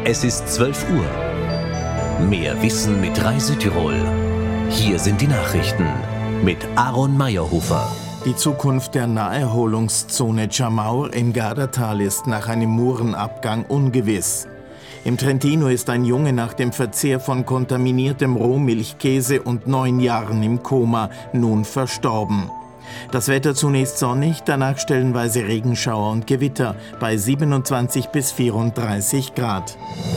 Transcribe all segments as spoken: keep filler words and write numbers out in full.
Es ist zwölf Uhr. Mehr Wissen mit Rai Südtirol. Hier sind die Nachrichten mit Aaron Meyerhofer. Die Zukunft der Naherholungszone Chamaur im Gardatal ist nach einem Murenabgang ungewiss. Im Trentino ist ein Junge nach dem Verzehr von kontaminiertem Rohmilchkäse und neun Jahren im Koma nun verstorben. Das Wetter zunächst sonnig, danach stellenweise Regenschauer und Gewitter bei siebenundzwanzig bis vierunddreißig Grad.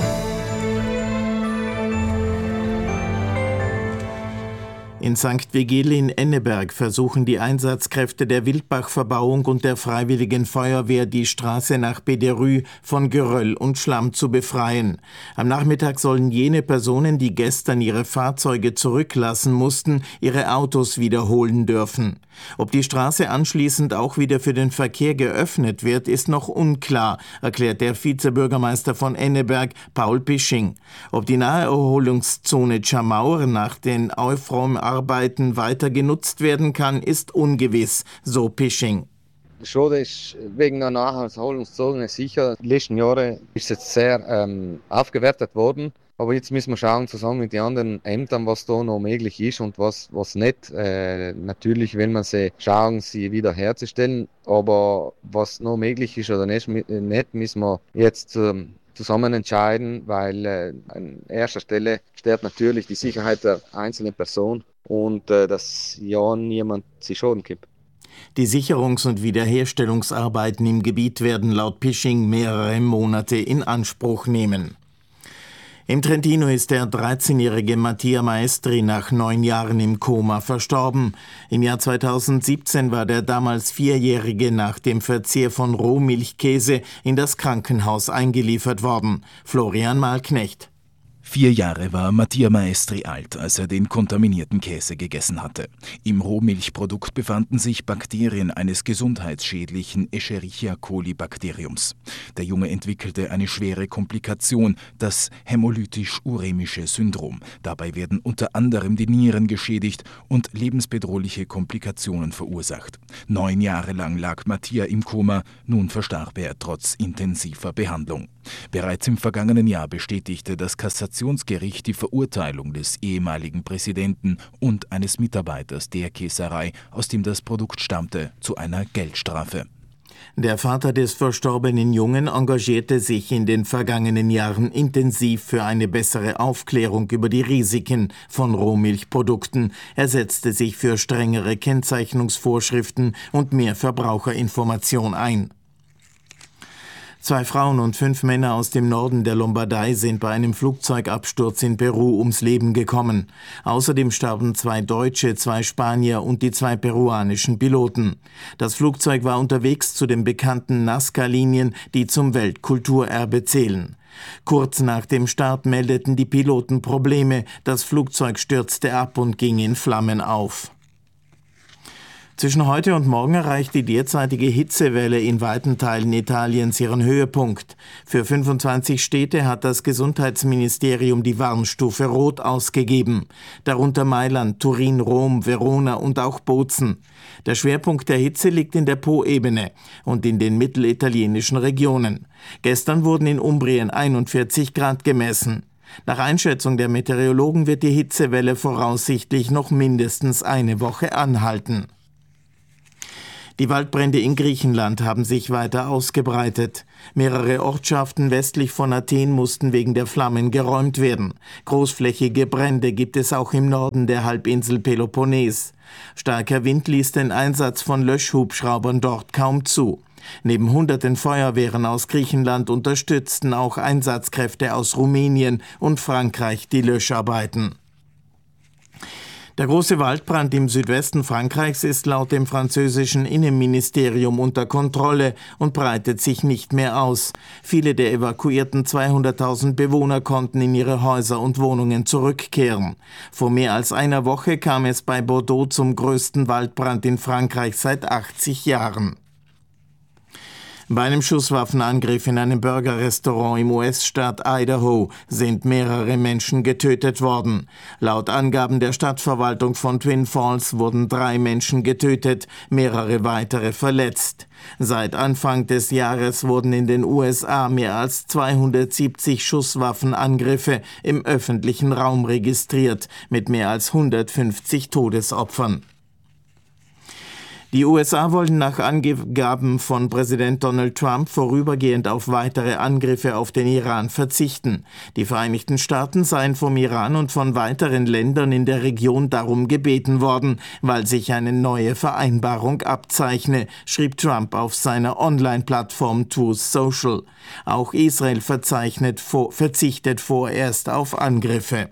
In Sankt Vigil in Enneberg versuchen die Einsatzkräfte der Wildbach-Verbauung und der Freiwilligen Feuerwehr, die Straße nach Bederü von Geröll und Schlamm zu befreien. Am Nachmittag sollen jene Personen, die gestern ihre Fahrzeuge zurücklassen mussten, ihre Autos wiederholen dürfen. Ob die Straße anschließend auch wieder für den Verkehr geöffnet wird, ist noch unklar, erklärt der Vizebürgermeister von Enneberg, Paul Pisching. Ob die Naherholungszone Chamaur nach den Aufräumarbeiten weiter genutzt werden kann, ist ungewiss, so Pisching. Schon ist wegen der Naherholungszone sicher. Die letzten Jahre ist es sehr ähm, aufgewertet worden. Aber jetzt müssen wir schauen, zusammen mit den anderen Ämtern, was da noch möglich ist und was, was nicht. Äh, natürlich will man sie schauen, sie wieder herzustellen. Aber was noch möglich ist oder nicht, nicht müssen wir jetzt ähm, zusammen entscheiden, weil äh, an erster Stelle steht natürlich die Sicherheit der einzelnen Person und äh, dass ja niemand sich Schaden gibt. Die Sicherungs- und Wiederherstellungsarbeiten im Gebiet werden laut Pisching mehrere Monate in Anspruch nehmen. Im Trentino ist der dreizehnjährige Mattia Maestri nach neun Jahren im Koma verstorben. Im Jahr zweitausendsiebzehn war der damals Vierjährige nach dem Verzehr von Rohmilchkäse in das Krankenhaus eingeliefert worden. Florian Malknecht. Vier Jahre war Mattia Maestri alt, als er den kontaminierten Käse gegessen hatte. Im Rohmilchprodukt befanden sich Bakterien eines gesundheitsschädlichen Escherichia coli-Bakteriums. Der Junge entwickelte eine schwere Komplikation, das hämolytisch-uremische Syndrom. Dabei werden unter anderem die Nieren geschädigt und lebensbedrohliche Komplikationen verursacht. Neun Jahre lang lag Mattia im Koma, nun verstarb er trotz intensiver Behandlung. Bereits im vergangenen Jahr bestätigte das Kassationsgericht die Verurteilung des ehemaligen Präsidenten und eines Mitarbeiters der Käserei, aus dem das Produkt stammte, zu einer Geldstrafe. Der Vater des verstorbenen Jungen engagierte sich in den vergangenen Jahren intensiv für eine bessere Aufklärung über die Risiken von Rohmilchprodukten. Er setzte sich für strengere Kennzeichnungsvorschriften und mehr Verbraucherinformation ein. Zwei Frauen und fünf Männer aus dem Norden der Lombardei sind bei einem Flugzeugabsturz in Peru ums Leben gekommen. Außerdem starben zwei Deutsche, zwei Spanier und die zwei peruanischen Piloten. Das Flugzeug war unterwegs zu den bekannten Nazca-Linien, die zum Weltkulturerbe zählen. Kurz nach dem Start meldeten die Piloten Probleme. Das Flugzeug stürzte ab und ging in Flammen auf. Zwischen heute und morgen erreicht die derzeitige Hitzewelle in weiten Teilen Italiens ihren Höhepunkt. Für fünfundzwanzig Städte hat das Gesundheitsministerium die Warnstufe Rot ausgegeben. Darunter Mailand, Turin, Rom, Verona und auch Bozen. Der Schwerpunkt der Hitze liegt in der Po-Ebene und in den mittelitalienischen Regionen. Gestern wurden in Umbrien einundvierzig Grad gemessen. Nach Einschätzung der Meteorologen wird die Hitzewelle voraussichtlich noch mindestens eine Woche anhalten. Die Waldbrände in Griechenland haben sich weiter ausgebreitet. Mehrere Ortschaften westlich von Athen mussten wegen der Flammen geräumt werden. Großflächige Brände gibt es auch im Norden der Halbinsel Peloponnes. Starker Wind ließ den Einsatz von Löschhubschraubern dort kaum zu. Neben hunderten Feuerwehren aus Griechenland unterstützten auch Einsatzkräfte aus Rumänien und Frankreich die Löscharbeiten. Der große Waldbrand im Südwesten Frankreichs ist laut dem französischen Innenministerium unter Kontrolle und breitet sich nicht mehr aus. Viele der evakuierten zweihunderttausend Bewohner konnten in ihre Häuser und Wohnungen zurückkehren. Vor mehr als einer Woche kam es bei Bordeaux zum größten Waldbrand in Frankreich seit achtzig Jahren. Bei einem Schusswaffenangriff in einem Burgerrestaurant im U S-Staat Idaho sind mehrere Menschen getötet worden. Laut Angaben der Stadtverwaltung von Twin Falls wurden drei Menschen getötet, mehrere weitere verletzt. Seit Anfang des Jahres wurden in den U S A mehr als zweihundertsiebzig Schusswaffenangriffe im öffentlichen Raum registriert, mit mehr als hundertfünfzig Todesopfern. Die U S A wollen nach Angaben von Präsident Donald Trump vorübergehend auf weitere Angriffe auf den Iran verzichten. Die Vereinigten Staaten seien vom Iran und von weiteren Ländern in der Region darum gebeten worden, weil sich eine neue Vereinbarung abzeichne, schrieb Trump auf seiner Online-Plattform Truth Social. Auch Israel verzeichnet, verzichtet vorerst auf Angriffe.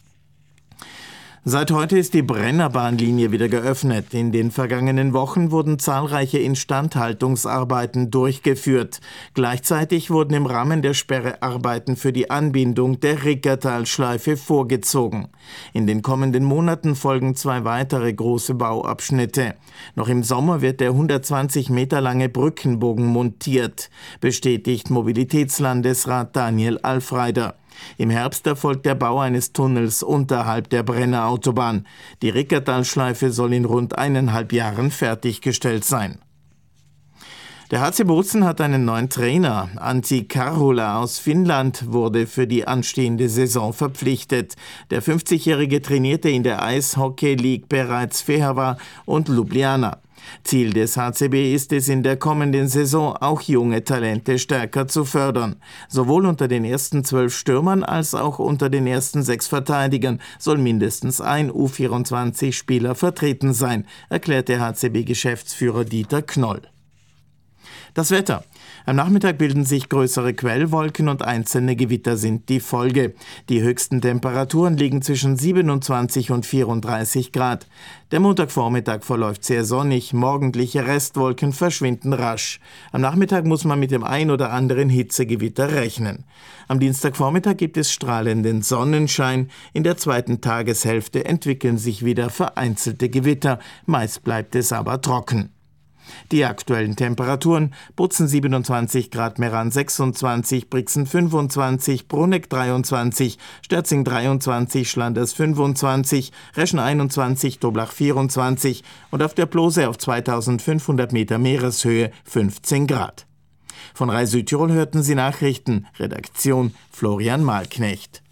Seit heute ist die Brennerbahnlinie wieder geöffnet. In den vergangenen Wochen wurden zahlreiche Instandhaltungsarbeiten durchgeführt. Gleichzeitig wurden im Rahmen der Sperre Arbeiten für die Anbindung der Rickertalschleife vorgezogen. In den kommenden Monaten folgen zwei weitere große Bauabschnitte. Noch im Sommer wird der hundertzwanzig Meter lange Brückenbogen montiert, bestätigt Mobilitätslandesrat Daniel Alfreider. Im Herbst erfolgt der Bau eines Tunnels unterhalb der Brennerautobahn. Die Rickertalschleife soll in rund eineinhalb Jahren fertiggestellt sein. Der H C Bozen hat einen neuen Trainer. Antti Karhula aus Finnland wurde für die anstehende Saison verpflichtet. Der fünfzigjährige trainierte in der Eishockey League bereits Fehervar und Ljubljana. Ziel des H C B ist es, in der kommenden Saison auch junge Talente stärker zu fördern. Sowohl unter den ersten zwölf Stürmern als auch unter den ersten sechs Verteidigern soll mindestens ein U vierundzwanzig-Spieler vertreten sein, erklärt der H C B-Geschäftsführer Dieter Knoll. Das Wetter. Am Nachmittag bilden sich größere Quellwolken und einzelne Gewitter sind die Folge. Die höchsten Temperaturen liegen zwischen siebenundzwanzig und vierunddreißig Grad. Der Montagvormittag verläuft sehr sonnig, morgendliche Restwolken verschwinden rasch. Am Nachmittag muss man mit dem ein oder anderen Hitzegewitter rechnen. Am Dienstagvormittag gibt es strahlenden Sonnenschein. In der zweiten Tageshälfte entwickeln sich wieder vereinzelte Gewitter. Meist bleibt es aber trocken. Die aktuellen Temperaturen: Bozen siebenundzwanzig Grad, Meran sechsundzwanzig, Brixen fünfundzwanzig, Bruneck dreiundzwanzig, Sterzing dreiundzwanzig, Schlanders fünfundzwanzig, Reschen einundzwanzig, Toblach vierundzwanzig und auf der Plose auf zweitausendfünfhundert Meter Meereshöhe fünfzehn Grad. Von Rai Südtirol hörten Sie Nachrichten. Redaktion Florian Mahlknecht.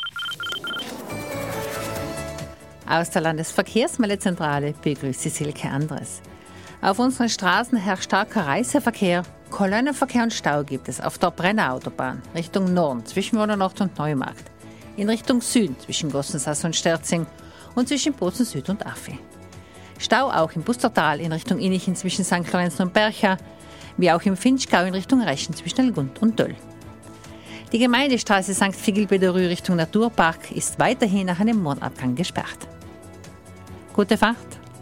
Aus der Landesverkehrsmeldezentrale begrüßt Sie Silke Andres. Auf unseren Straßen herrscht starker Reiseverkehr. Kolonnenverkehr und Stau gibt es auf der Brennerautobahn Richtung Norden zwischen Wohnernacht und Neumarkt, in Richtung Süden zwischen Gossensass und Sterzing und zwischen Bozen Süd und Affi. Stau auch im Bustertal in Richtung Innichen zwischen Sankt Lorenz und Bercha, wie auch im Finchgau in Richtung Reschen zwischen Elgund und Döll. Die Gemeindestraße Sankt Vigilbederü Richtung Naturpark ist weiterhin nach einem Mondabgang gesperrt. Gute Fahrt!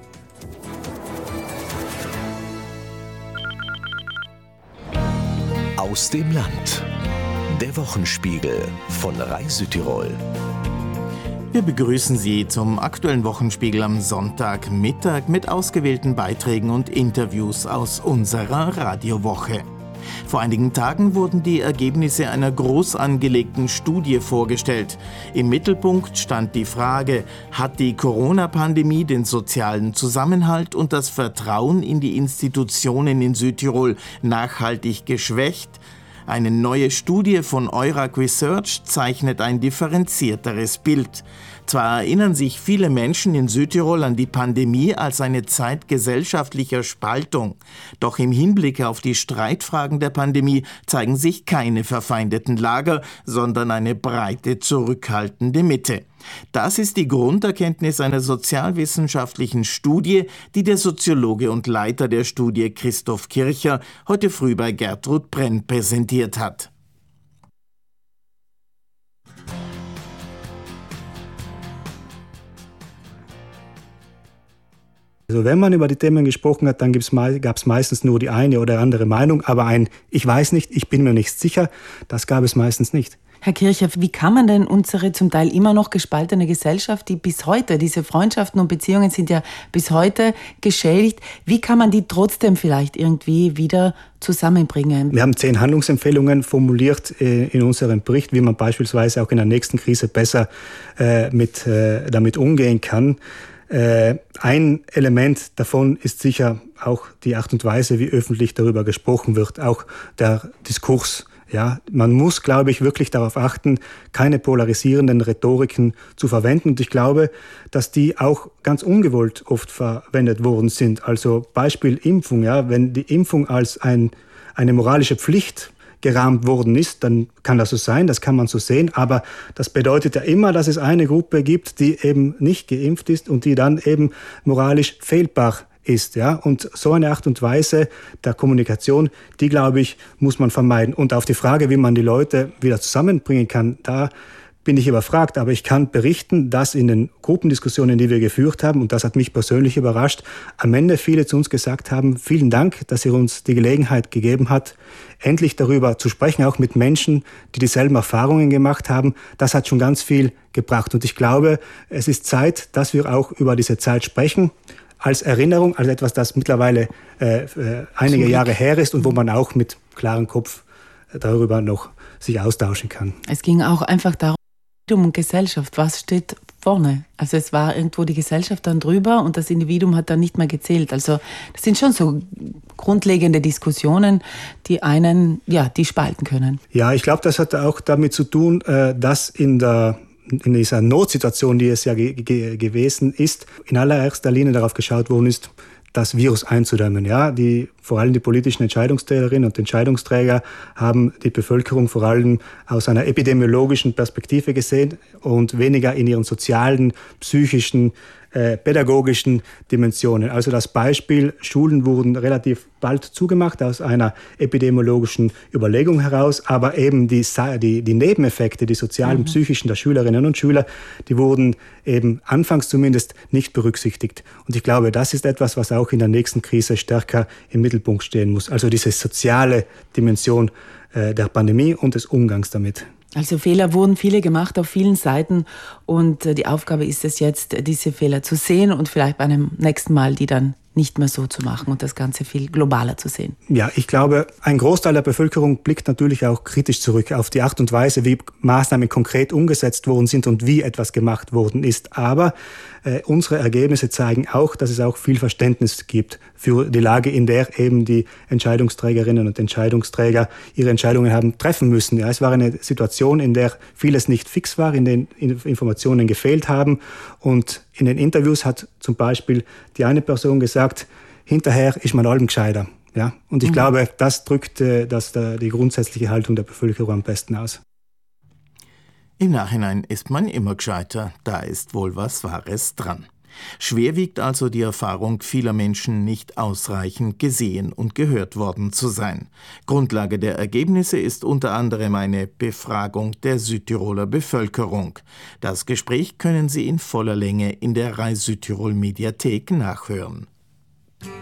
Aus dem Land. Der Wochenspiegel von Rai Südtirol. Wir begrüßen Sie zum aktuellen Wochenspiegel am Sonntagmittag mit ausgewählten Beiträgen und Interviews aus unserer Radiowoche. Vor einigen Tagen wurden die Ergebnisse einer groß angelegten Studie vorgestellt. Im Mittelpunkt stand die Frage: Hat die Corona-Pandemie den sozialen Zusammenhalt und das Vertrauen in die Institutionen in Südtirol nachhaltig geschwächt? Eine neue Studie von Eurac Research zeichnet ein differenzierteres Bild. Zwar erinnern sich viele Menschen in Südtirol an die Pandemie als eine Zeit gesellschaftlicher Spaltung, doch im Hinblick auf die Streitfragen der Pandemie zeigen sich keine verfeindeten Lager, sondern eine breite, zurückhaltende Mitte. Das ist die Grunderkenntnis einer sozialwissenschaftlichen Studie, die der Soziologe und Leiter der Studie Christoph Kircher heute früh bei Gertrud Brenn präsentiert hat. Also wenn man über die Themen gesprochen hat, dann gab es meistens nur die eine oder andere Meinung, aber ein "Ich weiß nicht, ich bin mir nicht sicher", das gab es meistens nicht. Herr Kircher, wie kann man denn unsere zum Teil immer noch gespaltene Gesellschaft, die bis heute, diese Freundschaften und Beziehungen sind ja bis heute geschädigt, wie kann man die trotzdem vielleicht irgendwie wieder zusammenbringen? Wir haben zehn Handlungsempfehlungen formuliert in unserem Bericht, wie man beispielsweise auch in der nächsten Krise besser äh, mit, äh, damit umgehen kann. Äh, ein Element davon ist sicher auch die Art und Weise, wie öffentlich darüber gesprochen wird, auch der Diskurs. Ja, man muss, glaube ich, wirklich darauf achten, keine polarisierenden Rhetoriken zu verwenden. Und ich glaube, dass die auch ganz ungewollt oft verwendet worden sind. Also Beispiel Impfung. Ja, wenn die Impfung als ein, eine moralische Pflicht gerahmt worden ist, dann kann das so sein, das kann man so sehen. Aber das bedeutet ja immer, dass es eine Gruppe gibt, die eben nicht geimpft ist und die dann eben moralisch fehlbar ist, ja, und so eine Art und Weise der Kommunikation, die, glaube ich, muss man vermeiden. Und auf die Frage, wie man die Leute wieder zusammenbringen kann, da bin ich überfragt, aber ich kann berichten, dass in den Gruppendiskussionen, die wir geführt haben, und das hat mich persönlich überrascht, am Ende viele zu uns gesagt haben, vielen Dank, dass ihr uns die Gelegenheit gegeben habt, endlich darüber zu sprechen, auch mit Menschen, die dieselben Erfahrungen gemacht haben. Das hat schon ganz viel gebracht. Und ich glaube, es ist Zeit, dass wir auch über diese Zeit sprechen, als Erinnerung, als etwas, das mittlerweile äh, einige Jahre her ist und wo man auch mit klarem Kopf darüber noch sich austauschen kann. Es ging auch einfach darum, um Gesellschaft, was steht vorne? Also es war irgendwo die Gesellschaft dann drüber und das Individuum hat dann nicht mehr gezählt. Also das sind schon so grundlegende Diskussionen, die einen, ja, die spalten können. Ja, ich glaube, das hat auch damit zu tun, äh, dass in der in dieser Notsituation, die es ja ge- ge- gewesen ist, in allererster Linie darauf geschaut worden ist, das Virus einzudämmen. Ja, die, vor allem die politischen Entscheidungsträgerinnen und Entscheidungsträger haben die Bevölkerung vor allem aus einer epidemiologischen Perspektive gesehen und weniger in ihren sozialen, psychischen, äh, pädagogischen Dimensionen. Also das Beispiel, Schulen wurden relativ bald zugemacht aus einer epidemiologischen Überlegung heraus, aber eben die, die, die Nebeneffekte, die sozialen, mhm. psychischen der Schülerinnen und Schüler, die wurden eben anfangs zumindest nicht berücksichtigt. Und ich glaube, das ist etwas, was auch in der nächsten Krise stärker im Mittelpunkt stehen muss. Also diese soziale Dimension äh, der Pandemie und des Umgangs damit. Also Fehler wurden viele gemacht auf vielen Seiten und die Aufgabe ist es jetzt, diese Fehler zu sehen und vielleicht bei einem nächsten Mal die dann nicht mehr so zu machen und das Ganze viel globaler zu sehen. Ja, ich glaube, ein Großteil der Bevölkerung blickt natürlich auch kritisch zurück auf die Art und Weise, wie Maßnahmen konkret umgesetzt worden sind und wie etwas gemacht worden ist. Aber äh, unsere Ergebnisse zeigen auch, dass es auch viel Verständnis gibt für die Lage, in der eben die Entscheidungsträgerinnen und Entscheidungsträger ihre Entscheidungen haben treffen müssen. Ja, es war eine Situation, in der vieles nicht fix war, in den Informationen gefehlt haben. Und in den Interviews hat zum Beispiel die eine Person gesagt, hinterher ist man allem gescheiter. Ja? Und ich mhm. glaube, das drückt äh, das, äh, die grundsätzliche Haltung der Bevölkerung am besten aus. Im Nachhinein ist man immer gescheiter, da ist wohl was Wahres dran. Schwer wiegt also die Erfahrung vieler Menschen, nicht ausreichend gesehen und gehört worden zu sein. Grundlage der Ergebnisse ist unter anderem eine Befragung der Südtiroler Bevölkerung. Das Gespräch können Sie in voller Länge in der RAI Südtirol Mediathek nachhören.